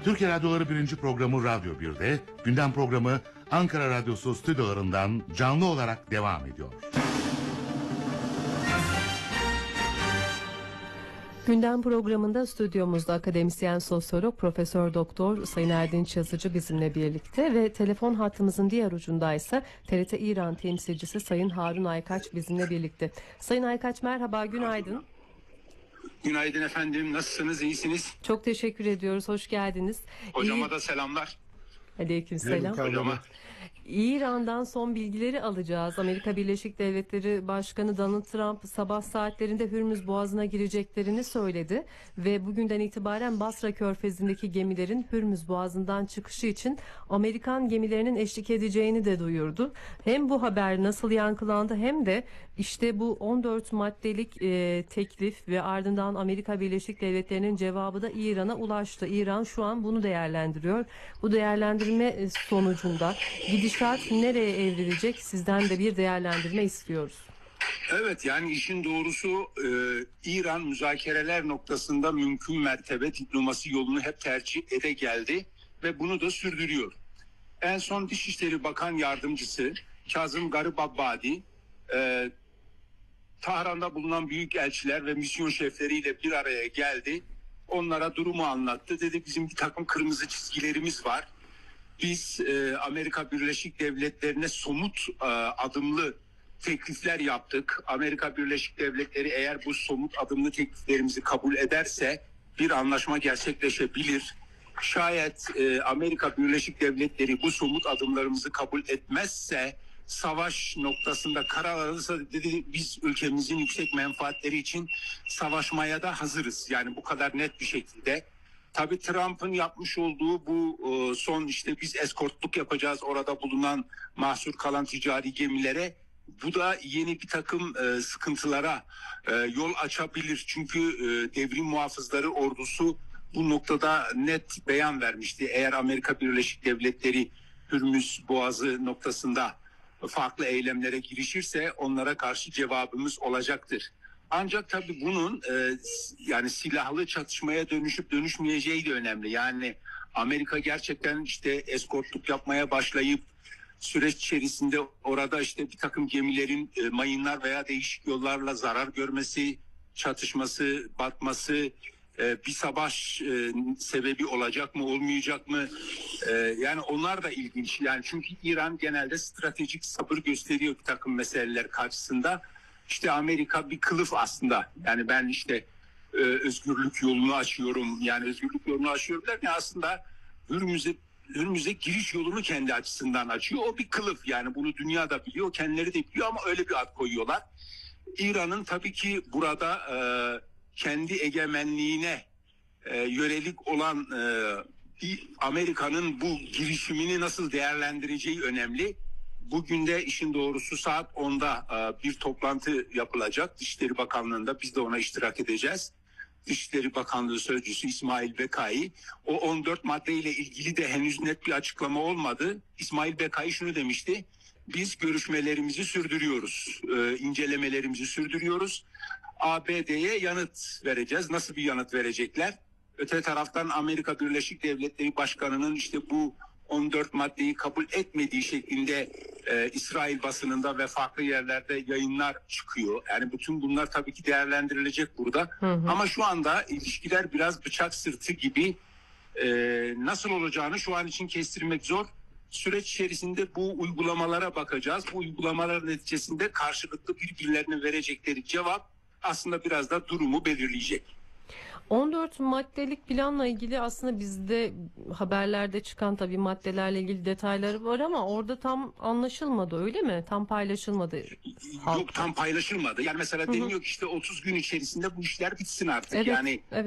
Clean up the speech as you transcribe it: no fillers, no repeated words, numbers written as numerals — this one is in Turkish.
Türkiye Radyoları 1. programı Radyo 1'de, gündem programı Ankara Radyosu stüdyolarından canlı olarak devam ediyor. Gündem programında stüdyomuzda akademisyen sosyolog Profesör Doktor Sayın Erdinç Yazıcı bizimle birlikte ve telefon hattımızın diğer ucundaysa TRT İran temsilcisi Sayın Harun Aykaç bizimle birlikte. Sayın Aykaç merhaba, günaydın. Günaydın efendim, nasılsınız, iyisiniz? Çok teşekkür ediyoruz, hoş geldiniz. Hocama da selamlar. Aleykümselam. Hocama. İran'dan son bilgileri alacağız. Amerika Birleşik Devletleri Başkanı Donald Trump sabah saatlerinde Hürmüz Boğazı'na gireceklerini söyledi ve bugünden itibaren Basra Körfezi'ndeki gemilerin Hürmüz Boğazı'ndan çıkışı için Amerikan gemilerinin eşlik edeceğini de duyurdu. Hem bu haber nasıl yankılandı hem de işte bu 14 maddelik teklif ve ardından Amerika Birleşik Devletleri'nin cevabı da İran'a ulaştı. İran şu an bunu değerlendiriyor. Bu değerlendirme sonucunda gidişat nereye evrilecek? Sizden de bir değerlendirme istiyoruz. Evet, yani işin doğrusu İran müzakereler noktasında mümkün mertebe diplomasi yolunu hep tercih ede geldi ve bunu da sürdürüyor. En son Dışişleri Bakan Yardımcısı Kazım Garibabadi Tahran'da bulunan büyükelçiler ve misyon şefleriyle bir araya geldi. Onlara durumu anlattı. Dedi bizim bir takım kırmızı çizgilerimiz var. Biz Amerika Birleşik Devletleri'ne somut adımlı teklifler yaptık. Amerika Birleşik Devletleri eğer bu somut adımlı tekliflerimizi kabul ederse bir anlaşma gerçekleşebilir. Şayet Amerika Birleşik Devletleri bu somut adımlarımızı kabul etmezse, savaş noktasında karar alırsa dedi, biz ülkemizin yüksek menfaatleri için savaşmaya da hazırız. Yani bu kadar net bir şekilde. Tabii Trump'ın yapmış olduğu bu son işte biz eskortluk yapacağız orada bulunan mahsur kalan ticari gemilere, bu da yeni bir takım sıkıntılara yol açabilir. Çünkü devrim muhafızları ordusu bu noktada net beyan vermişti. Eğer Amerika Birleşik Devletleri Hürmüz Boğazı noktasında farklı eylemlere girişirse onlara karşı cevabımız olacaktır. Ancak tabii bunun yani silahlı çatışmaya dönüşüp dönüşmeyeceği de önemli. Yani Amerika gerçekten işte eskortluk yapmaya başlayıp süreç içerisinde orada işte bir takım gemilerin mayınlar veya değişik yollarla zarar görmesi, çatışması, batması bir savaş sebebi olacak mı, olmayacak mı? Yani onlar da ilginç. Yani çünkü İran genelde stratejik sabır gösteriyor bir takım meseleler karşısında. İşte Amerika bir kılıf aslında. Yani ben işte özgürlük yolunu açıyorum. Yani özgürlük yolunu açıyorum derken aslında Hürmüz'e giriş yolunu kendi açısından açıyor. O bir kılıf. Yani bunu dünya da biliyor, kendileri de biliyor ama öyle bir ad koyuyorlar. İran'ın tabii ki burada kendi egemenliğine yönelik olan Amerika'nın bu girişimini nasıl değerlendireceği önemli. Bugün de işin doğrusu saat 10'da bir toplantı yapılacak Dışişleri Bakanlığı'nda. Biz de ona iştirak edeceğiz. Dışişleri Bakanlığı Sözcüsü İsmail Bekai. O 14 maddeyle ilgili de henüz net bir açıklama olmadı. İsmail Bekai şunu demişti. Biz görüşmelerimizi sürdürüyoruz. İncelemelerimizi sürdürüyoruz. ABD'ye yanıt vereceğiz. Nasıl bir yanıt verecekler? Öte taraftan Amerika Birleşik Devletleri Başkanı'nın işte bu 14 maddeyi kabul etmediği şeklinde İsrail basınında ve farklı yerlerde yayınlar çıkıyor. Yani bütün bunlar tabii ki değerlendirilecek burada. Ama şu anda ilişkiler biraz bıçak sırtı gibi, nasıl olacağını şu an için kestirmek zor. Süreç içerisinde bu uygulamalara bakacağız. Bu uygulamalar neticesinde karşılıklı birbirlerine verecekleri cevap aslında biraz da durumu belirleyecek. 14 maddelik planla ilgili aslında bizde haberlerde çıkan tabii maddelerle ilgili detayları var ama orada tam anlaşılmadı, öyle mi? Tam paylaşılmadı. Yok, tam paylaşılmadı. Yani mesela deniyor ki işte 30 gün içerisinde bu işler bitsin artık. Evet, yani evet.